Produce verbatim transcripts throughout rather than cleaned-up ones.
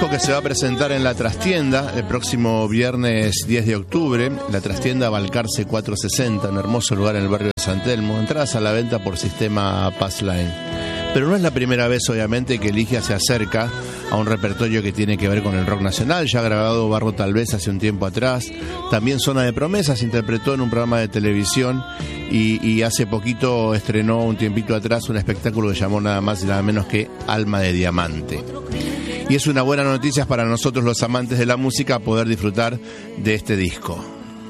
disco que se va a presentar en La Trastienda el próximo viernes diez de octubre. La Trastienda Balcarce cuatrocientos sesenta, un hermoso lugar en el barrio de San Telmo. Entradas a la venta por sistema Passline. Pero no es la primera vez, obviamente, que Ligia se acerca a un repertorio que tiene que ver con el rock nacional. Ya ha grabado Barro Tal Vez hace un tiempo atrás. También Zona de Promesas interpretó en un programa de televisión. Y, y hace poquito estrenó, un tiempito atrás, un espectáculo que llamó nada más y nada menos que Alma de Diamante. Y es una buena noticia para nosotros los amantes de la música poder disfrutar de este disco.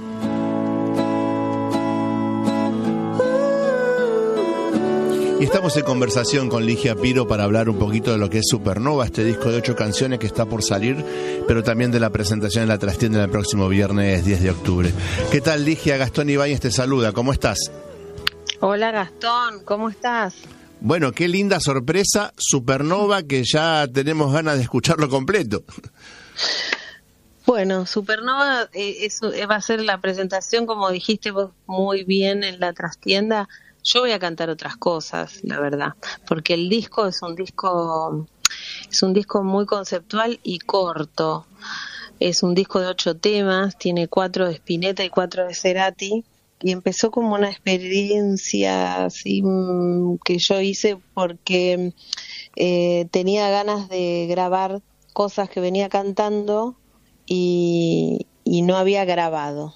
Y estamos en conversación con Ligia Piro para hablar un poquito de lo que es Supernova, este disco de ocho canciones que está por salir, pero también de la presentación en La Trastienda el próximo viernes diez de octubre. ¿Qué tal, Ligia? Gastón Ibáñez te saluda, ¿cómo estás? Hola, Gastón, ¿cómo estás? Bueno, qué linda sorpresa, Supernova, que ya tenemos ganas de escucharlo completo. Bueno, Supernova eh, eso, eh, va a ser la presentación, como dijiste vos muy bien, en La Trastienda. Yo voy a cantar otras cosas, la verdad, porque el disco es un disco, es un disco muy conceptual y corto. Es un disco de ocho temas, tiene cuatro de Spinetta y cuatro de Cerati, y empezó como una experiencia así que yo hice porque eh, tenía ganas de grabar cosas que venía cantando y, y no había grabado.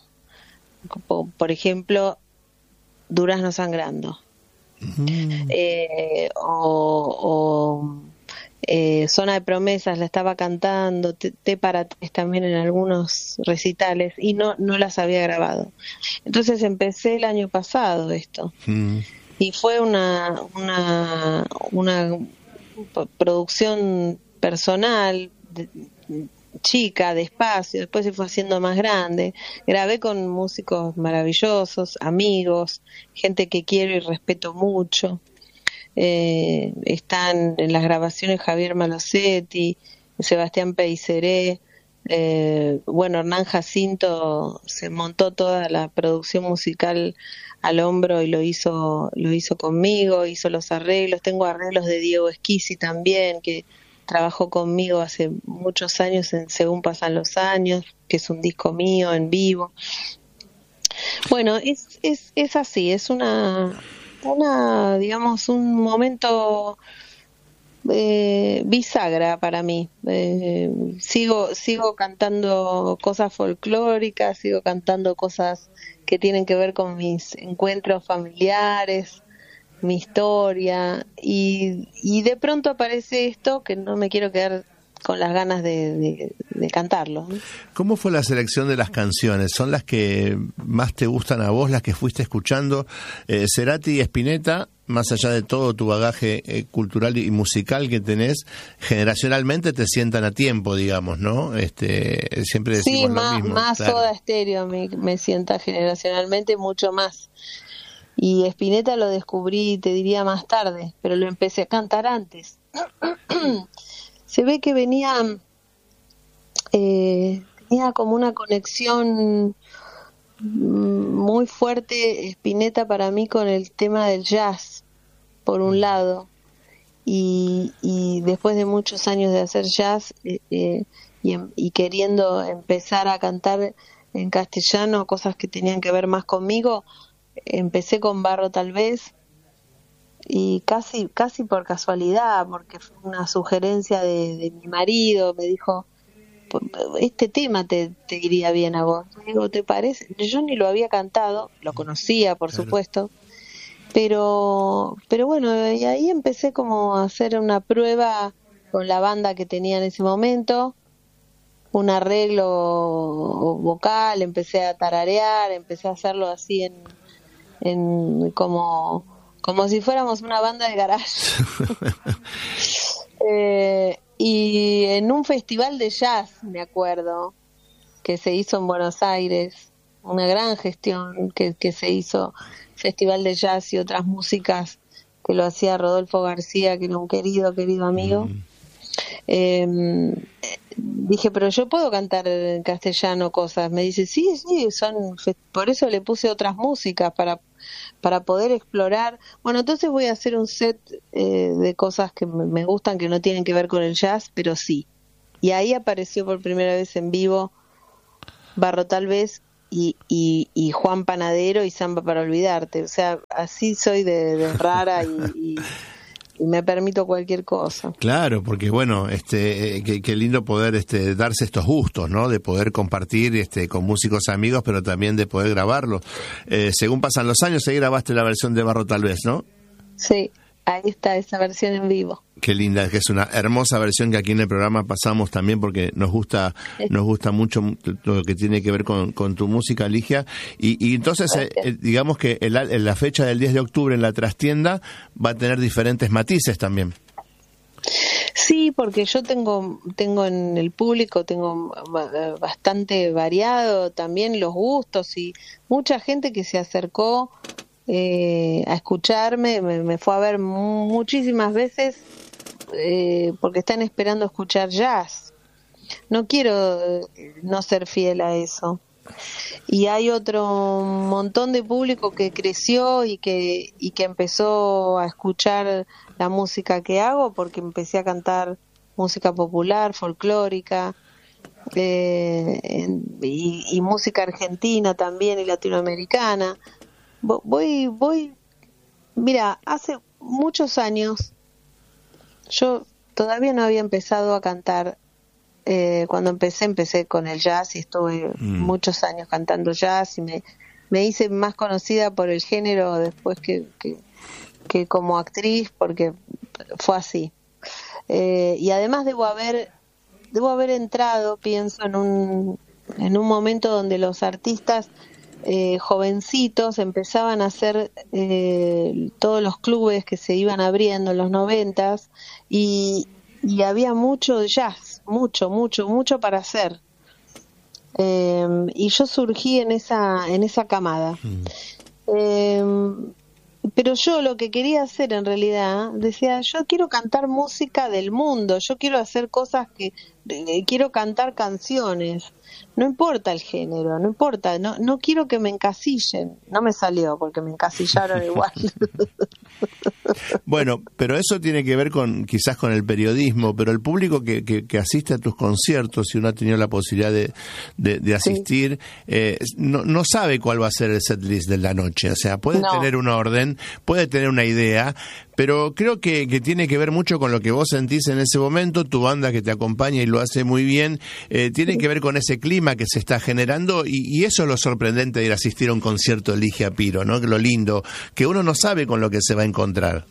Por ejemplo, Durazno Sangrando, mm. eh, o, o eh, Zona de Promesas la estaba cantando, Té, Té para Tres también en algunos recitales, y no no las había grabado. Entonces empecé el año pasado esto, mm. y fue una una una producción personal, de, chica, despacio, después se fue haciendo más grande. Grabé con músicos maravillosos, amigos, gente que quiero y respeto mucho. Eh, están en las grabaciones Javier Malosetti, Sebastián Peiseré, eh, bueno, Hernán Jacinto se montó toda la producción musical al hombro y lo hizo lo hizo conmigo, hizo los arreglos. Tengo arreglos de Diego Esquisi también, que trabajó conmigo hace muchos años en Según Pasan los Años, que es un disco mío en vivo. Bueno, es es es así, es una una digamos un momento eh, bisagra para mí. Eh, sigo sigo cantando cosas folclóricas, sigo cantando cosas que tienen que ver con mis encuentros familiares, mi historia, y, y de pronto aparece esto que no me quiero quedar con las ganas de, de, de cantarlo. ¿Cómo fue la selección de las canciones? ¿Son las que más te gustan a vos, las que fuiste escuchando? Eh, Cerati y Spinetta, más allá de todo tu bagaje eh, cultural y musical que tenés, generacionalmente te sientan a tiempo, digamos, ¿no? Este, siempre decimos sí, lo más, mismo. más Claro. Soda Stereo me, me sienta generacionalmente mucho más. Y Spinetta lo descubrí, te diría, más tarde, pero lo empecé a cantar antes. Se ve que venía, eh, tenía como una conexión muy fuerte Spinetta para mí con el tema del jazz, por un lado, y, y después de muchos años de hacer jazz eh, eh, y, y queriendo empezar a cantar en castellano cosas que tenían que ver más conmigo, empecé con Barro Tal Vez, y casi casi por casualidad, porque fue una sugerencia de, de mi marido. Me dijo, este tema te, te iría bien a vos. Me digo, ¿te parece? Yo ni lo había cantado, lo conocía, por claro. supuesto, pero pero bueno, y ahí empecé como a hacer una prueba con la banda que tenía en ese momento, un arreglo vocal, empecé a tararear, empecé a hacerlo así en, en como como si fuéramos una banda de garage. eh, y en un festival de jazz, me acuerdo, que se hizo en Buenos Aires, una gran gestión que, que se hizo, festival de jazz y otras músicas que lo hacía Rodolfo García, que era un querido, querido amigo. Mm. Eh, dije, pero yo puedo cantar en castellano cosas. Me dice, sí, sí, son, por eso le puse otras músicas para para poder explorar. Bueno, entonces voy a hacer un set eh, de cosas que me gustan, que no tienen que ver con el jazz, pero sí. y ahí apareció por primera vez en vivo Barro Tal Vez y, y, y Juan Panadero y Samba para Olvidarte. O sea, así soy de, de rara y, y, y me permito cualquier cosa. Claro, porque bueno, este, eh, qué, qué lindo poder este, darse estos gustos, ¿no? De poder compartir este, con músicos amigos, pero también de poder grabarlo. Eh, según pasan los años, ahí grabaste la versión de Barro Tal Vez, ¿no? Sí, ahí está esa versión en vivo. Qué linda, que es una hermosa versión que aquí en el programa pasamos también porque nos gusta nos gusta mucho lo que tiene que ver con, con tu música, Ligia. Y, y entonces, eh, digamos que el, la fecha del diez de octubre en la trastienda va a tener diferentes matices también. Sí, porque yo tengo tengo en el público, tengo bastante variado también los gustos y mucha gente que se acercó eh, a escucharme, me, me fue a ver muchísimas veces. Eh, porque están esperando escuchar jazz. No quiero eh, no ser fiel a eso. Y hay otro montón de público que creció y que y que empezó a escuchar la música que hago porque empecé a cantar música popular, folclórica eh, y, y música argentina también y latinoamericana. Voy voy mira, hace muchos años yo todavía no había empezado a cantar. Eh, cuando empecé, empecé con el jazz y estuve mm. muchos años cantando jazz y me, me hice más conocida por el género después que, que, que como actriz, porque fue así. Eh, y además debo haber, debo haber entrado, pienso, en un, en un momento donde los artistas Eh, jovencitos empezaban a hacer eh, todos los clubes que se iban abriendo en los noventas y, y había mucho jazz, mucho, mucho, mucho para hacer. Eh, y yo surgí en esa, en esa camada. Mm. Eh, pero yo lo que quería hacer en realidad, decía, yo quiero cantar música del mundo, yo quiero hacer cosas que, eh, quiero cantar canciones. No importa el género, no importa, no no quiero que me encasillen. No me salió porque me encasillaron igual. Bueno, pero eso tiene que ver con quizás con el periodismo, pero el público que, que, que asiste a tus conciertos, si uno ha tenido la posibilidad de, de, de asistir, sí. eh, no, no sabe cuál va a ser el setlist de la noche. O sea, puede no. tener un orden, puede tener una idea, pero creo que, que tiene que ver mucho con lo que vos sentís en ese momento, tu banda que te acompaña y lo hace muy bien, eh, tiene que ver con ese clima que se está generando y, y eso es lo sorprendente de ir a asistir a un concierto de Ligia Piro, ¿no? Lo lindo, que uno no sabe con lo que se va a encontrar.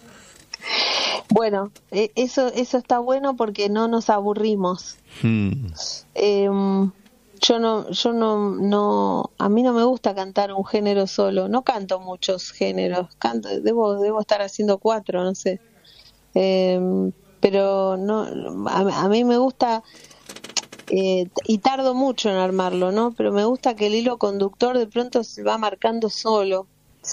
Bueno, eso eso está bueno porque no nos aburrimos. Hmm. Eh, yo no yo no no a mí no me gusta cantar un género solo, no canto muchos géneros, canto debo debo estar haciendo cuatro, no sé. Eh, pero no a, a mí me gusta eh, y tardo mucho en armarlo, ¿no? Pero me gusta que el hilo conductor de pronto se va marcando solo.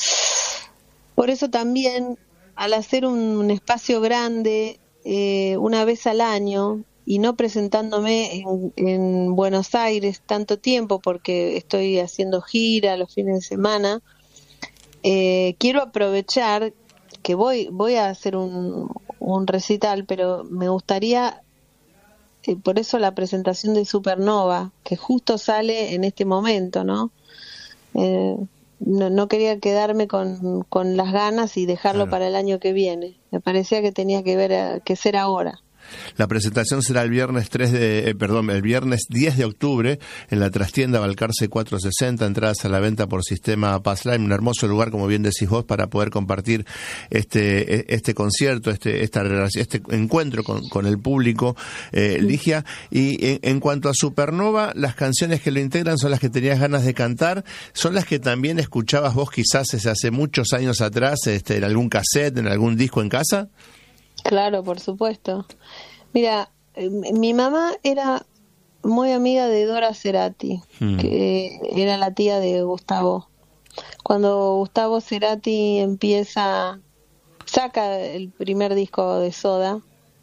Por eso también al hacer un, un espacio grande eh, una vez al año y no presentándome en, en Buenos Aires tanto tiempo porque estoy haciendo gira los fines de semana, eh, quiero aprovechar que voy voy a hacer un, un recital, pero me gustaría, eh, por eso la presentación de Supernova, que justo sale en este momento, ¿no? Eh, No, no quería quedarme con, con las ganas y dejarlo claro. para el año que viene. Me parecía que tenía que ver que ser ahora. La presentación será el viernes tres de, eh, perdón, el viernes diez de octubre en la trastienda Balcarce cuatrocientos sesenta, entradas a la venta por sistema Passline, un hermoso lugar, como bien decís vos, para poder compartir este este concierto, este esta este encuentro con, con el público, eh, Ligia. Y en, en cuanto a Supernova, las canciones que lo integran son las que tenías ganas de cantar, son las que también escuchabas vos quizás desde hace muchos años atrás, este, en algún cassette, en algún disco en casa. Claro, por supuesto. Mira, eh, mi mamá era muy amiga de Dora Cerati, hmm. que era la tía de Gustavo. Cuando Gustavo Cerati empieza, saca el primer disco de Soda,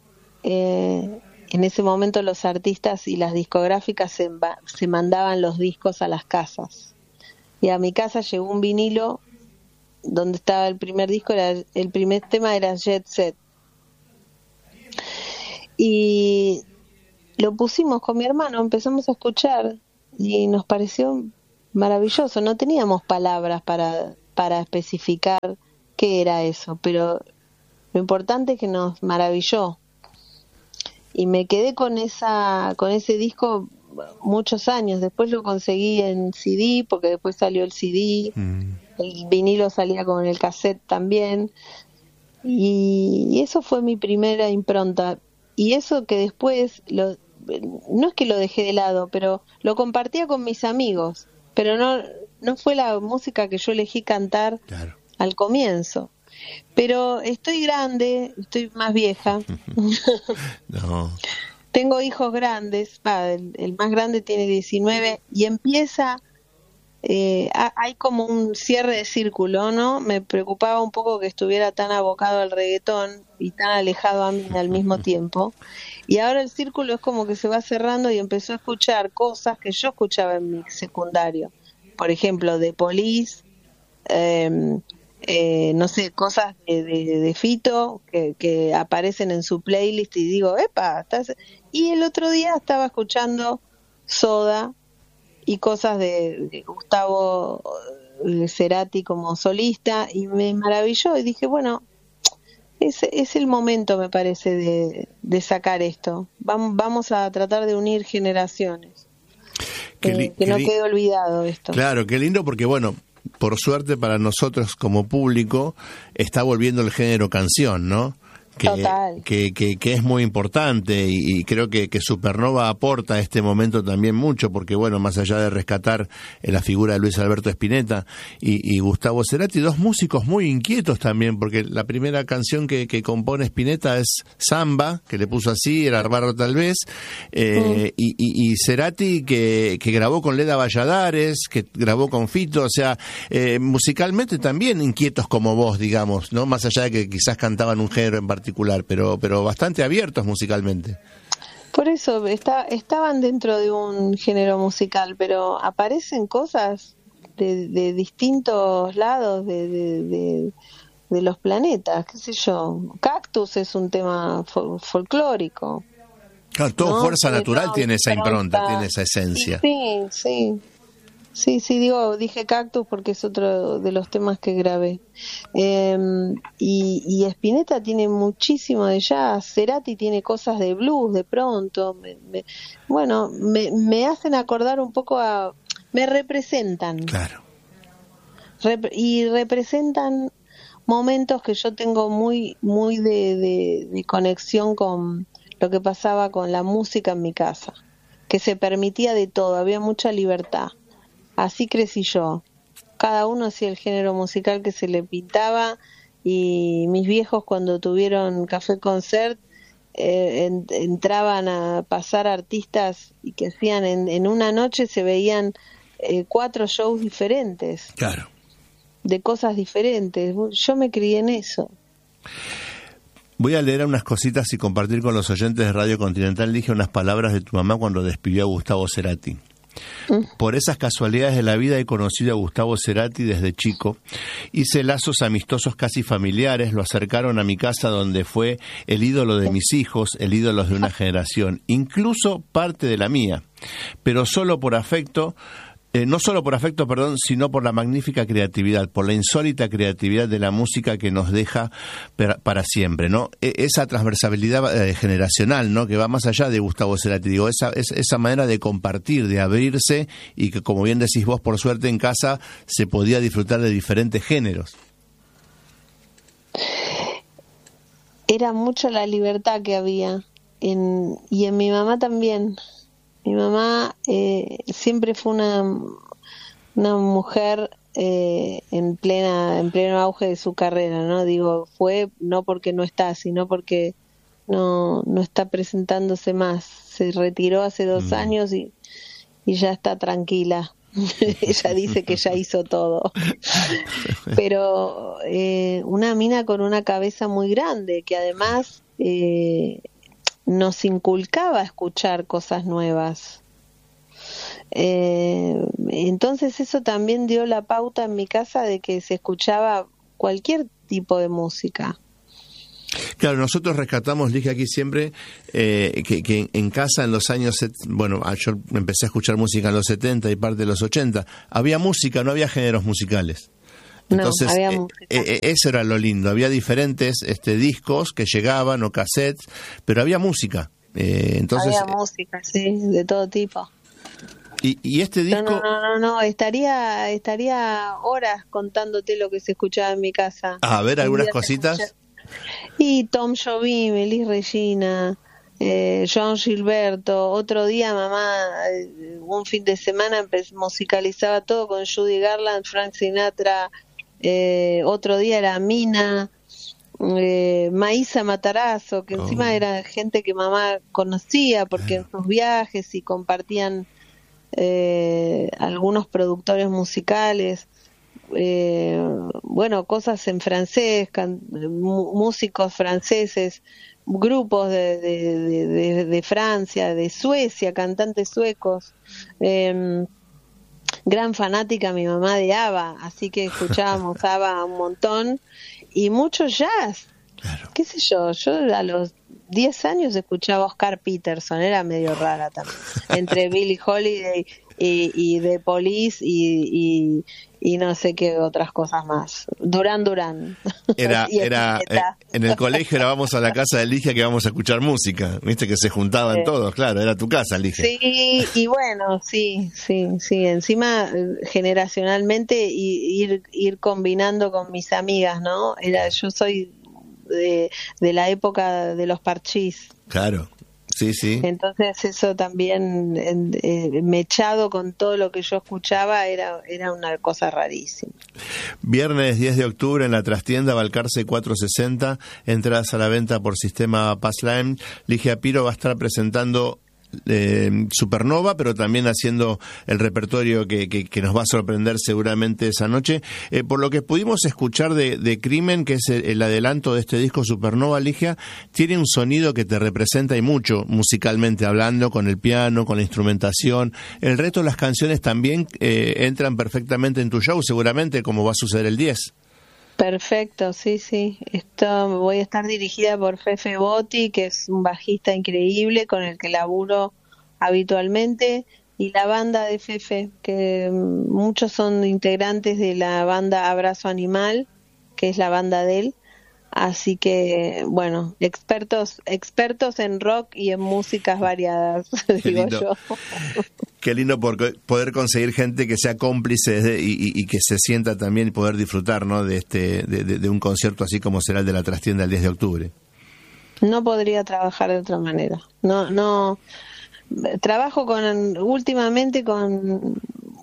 eh, en ese momento los artistas y las discográficas se, se mandaban los discos a las casas. Y a mi casa llegó un vinilo donde estaba el primer disco, era, el primer tema era Jet Set. Y lo pusimos con mi hermano, empezamos a escuchar y nos pareció maravilloso. No teníamos palabras para, para especificar qué era eso, pero lo importante es que nos maravilló. Y me quedé con esa con ese disco muchos años. Después lo conseguí en C D, porque después salió el C D, mm. el vinilo salía con el cassette también, y, y eso fue mi primera impronta. Y eso que después, lo, no es que lo dejé de lado, pero lo compartía con mis amigos, pero no, no fue la música que yo elegí cantar claro. al comienzo. Pero estoy grande, estoy más vieja. No. Tengo hijos grandes, va, el, el más grande tiene diecinueve y empieza, eh, hay como un cierre de círculo, ¿no? Me preocupaba un poco que estuviera tan abocado al reggaetón y tan alejado a mí al mismo tiempo. Y ahora el círculo es como que se va cerrando y empezó a escuchar cosas que yo escuchaba en mi secundario. Por ejemplo, de Police, eh, Eh, no sé, cosas de, de, de Fito que, que aparecen en su playlist y digo, epa, estás... y el otro día estaba escuchando Soda y cosas de, de Gustavo Cerati como solista y me maravilló y dije, bueno, es, es el momento, me parece, de, de sacar esto. Vamos, vamos a tratar de unir generaciones, eh, que no quede olvidado esto. Claro, qué lindo, porque bueno, por suerte para nosotros como público está volviendo el género canción, ¿no? Que, Total. que, que, que es muy importante y, y creo que, que Supernova aporta a este momento también mucho, porque bueno, más allá de rescatar la figura de Luis Alberto Spinetta y, y Gustavo Cerati, dos músicos muy inquietos también, porque la primera canción que, que compone Spinetta es Samba, que le puso así, era Bárbaro tal vez, eh, mm. y, y, y Cerati que, que grabó con Leda Valladares, que grabó con Fito, o sea, eh, musicalmente también inquietos como vos, digamos, ¿no? Más allá de que quizás cantaban un género en particular. Pero, pero bastante abiertos musicalmente. Por eso, está, estaban dentro de un género musical, pero aparecen cosas de, de distintos lados de, de, de, de los planetas, qué sé yo. Cactus es un tema fol- folclórico. Claro, todo ¿no? Fuerza Pero Natural no, tiene esa impronta, está, tiene esa esencia. Sí, sí. Sí, sí, digo, dije Cactus porque es otro de los temas que grabé. Eh, y, y Spinetta tiene muchísimo de jazz, Cerati tiene cosas de blues de pronto. Me, me, bueno, me, me hacen acordar un poco a... me representan. Claro. Rep- y representan momentos que yo tengo muy, muy de, de, de conexión con lo que pasaba con la música en mi casa, que se permitía de todo, había mucha libertad. Así crecí yo. Cada uno hacía el género musical que se le pintaba y mis viejos cuando tuvieron Café Concert eh, en, entraban a pasar artistas y que hacían en, en una noche se veían eh, cuatro shows diferentes. Claro. De cosas diferentes. Yo me crié en eso. Voy a leer unas cositas y compartir con los oyentes de Radio Continental. Dije unas palabras de tu mamá cuando despidió a Gustavo Cerati. Por esas casualidades de la vida he conocido a Gustavo Cerati desde chico. Hice lazos amistosos casi familiares, lo acercaron a mi casa donde fue el ídolo de mis hijos, el ídolo de una generación, incluso parte de la mía, pero solo por afecto, eh, no solo por afecto, perdón, sino por la magnífica creatividad, por la insólita creatividad de la música que nos deja per, para siempre, ¿no? E, esa transversalidad eh, generacional, ¿no? Que va más allá de Gustavo Cerati, digo, esa, es, esa manera de compartir, de abrirse y que, como bien decís vos, por suerte en casa se podía disfrutar de diferentes géneros. Era mucho la libertad que había en, y en mi mamá también. Mi mamá eh, siempre fue una, una mujer eh, en plena en pleno auge de su carrera, ¿no? Digo, fue no porque no está, sino porque no no está presentándose más. Se retiró hace dos mm. años y, y ya está tranquila. Ella dice que ya hizo todo. Pero eh, una mina con una cabeza muy grande, que además... Eh, nos inculcaba a escuchar cosas nuevas. Eh, entonces eso también dio la pauta en mi casa de que se escuchaba cualquier tipo de música. Claro, nosotros rescatamos, dije aquí siempre, eh, que, que en casa en los años, bueno, yo empecé a escuchar música en los setenta y parte de los ochenta, había música, no había géneros musicales. Entonces, no, había eh, música. eh, eso era lo lindo, había diferentes este, discos que llegaban o cassettes, pero había música. Eh, entonces, había música, sí, de todo tipo. Y, y este disco... No, no, no, no, estaría, estaría horas contándote lo que se escuchaba en mi casa. A ver, algunas cositas. Y Tom Jobim, Elis Regina, eh, John Gilberto. Otro día mamá, eh, un fin de semana empe- musicalizaba todo con Judy Garland, Frank Sinatra. Eh, otro día era Mina, eh, Maísa Matarazzo, que encima Oh. era gente que mamá conocía porque en sus viajes y compartían eh, algunos productores musicales. Eh, bueno, cosas en francés, can, músicos franceses, grupos de, de, de, de, de Francia, de Suecia, cantantes suecos. Eh, gran fanática mi mamá de ABBA, así que escuchábamos ABBA un montón y mucho jazz. Claro. Qué sé yo, yo a los diez años escuchaba a Oscar Peterson, era medio rara también, entre Billie Holiday y, y The Police y, y, y no sé qué otras cosas más. Duran Duran. Era, Y era eh, en el colegio era vamos a la casa de Ligia que vamos a escuchar música, viste que se juntaban Sí. todos, claro, era tu casa, Ligia. Sí, y bueno, sí, sí, sí, encima eh, generacionalmente y ir ir combinando con mis amigas, ¿no? Era, yo soy de, de la época de los parchís. Claro, sí, sí. Entonces eso también eh, mechado con todo lo que yo escuchaba era era una cosa rarísima. Viernes diez de octubre en la trastienda Balcarce cuatrocientos sesenta, entradas a la venta por sistema Passline. Ligia Piro va a estar presentando eh, Supernova, pero también haciendo el repertorio que, que, que nos va a sorprender seguramente esa noche. Eh, por lo que pudimos escuchar de, de Crimen, que es el, el adelanto de este disco Supernova, Ligia, tiene un sonido que te representa y mucho, musicalmente hablando, con el piano, con la instrumentación. El resto de las canciones también eh, entran perfectamente en tu show, seguramente, como va a suceder el diez. Perfecto, sí, sí. Esto voy a estar dirigida por Fefe Botti, que es un bajista increíble con el que laburo habitualmente, y la banda de Fefe, que muchos son integrantes de la banda Abrazo Animal, que es la banda de él. Así que, bueno, expertos expertos en rock y en músicas variadas, Qué digo lindo. yo. Qué lindo por poder conseguir gente que sea cómplice de, y, y, y que se sienta también y poder disfrutar, ¿no?, de este de, de, de un concierto así como será el de la trastienda el diez de octubre. No podría trabajar de otra manera. No, no. Trabajo con últimamente con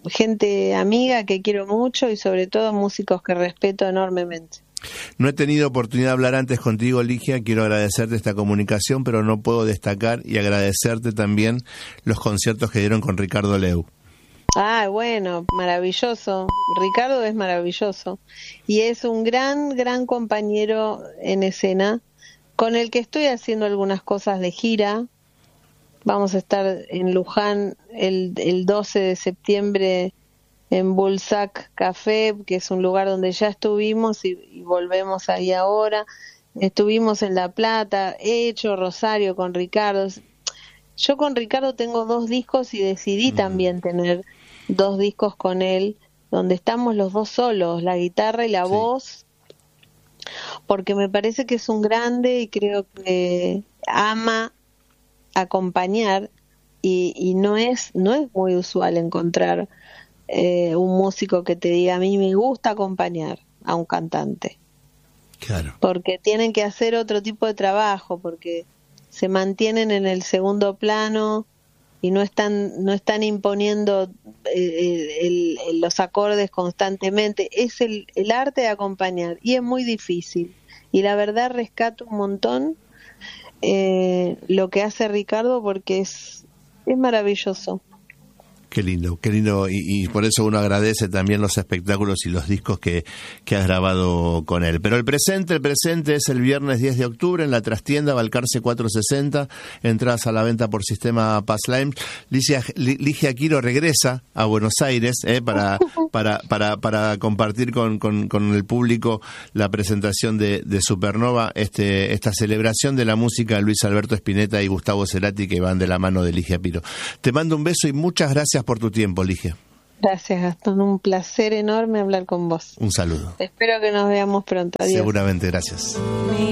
gente amiga que quiero mucho y sobre todo músicos que respeto enormemente. No he tenido oportunidad de hablar antes contigo, Ligia, quiero agradecerte esta comunicación, pero no puedo destacar y agradecerte también los conciertos que dieron con Ricardo Leu. Ah, bueno, maravilloso. Ricardo es maravilloso y es un gran, gran compañero en escena con el que estoy haciendo algunas cosas de gira. Vamos a estar en Luján el, el doce de septiembre en Bulsac Café, que es un lugar donde ya estuvimos y, y volvemos ahí ahora. Estuvimos en La Plata, he hecho Rosario con Ricardo. Yo con Ricardo tengo dos discos y decidí mm. también tener dos discos con él, donde estamos los dos solos, la guitarra y la sí. voz, porque me parece que es un grande y creo que ama acompañar y, y no es no es muy usual encontrar eh, un músico que te diga a mí me gusta acompañar a un cantante. Claro. Porque tienen que hacer otro tipo de trabajo, porque se mantienen en el segundo plano y no están no están imponiendo eh, el, el, los acordes constantemente. Es el, el arte de acompañar y es muy difícil. Y la verdad rescato un montón eh, lo que hace Ricardo porque es es maravilloso. Qué lindo, qué lindo, y, y por eso uno agradece también los espectáculos y los discos que, que has grabado con él. Pero el presente, el presente es el viernes diez de octubre en la trastienda Balcarce cuatrocientos sesenta, entradas a la venta por sistema Passline. Ligia, Ligia Quiro regresa a Buenos Aires eh, para, para, para, para compartir con, con, con el público la presentación de, de Supernova, este, esta celebración de la música de Luis Alberto Spinetta y Gustavo Cerati, que van de la mano de Ligia Quiro. Te mando un beso y muchas gracias por tu tiempo, Ligia. Gracias, Gastón. Un placer enorme hablar con vos. Un saludo. Espero que nos veamos pronto. Adiós. Seguramente, gracias.